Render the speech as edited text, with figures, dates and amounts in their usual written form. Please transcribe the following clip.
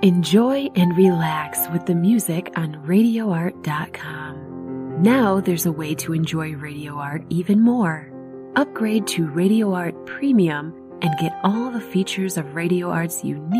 Enjoy and relax with the music on RadioArt.com. Now there's a way to enjoy Radio Art even more. Upgrade to Radio Art Premium and get all the features of Radio Art's unique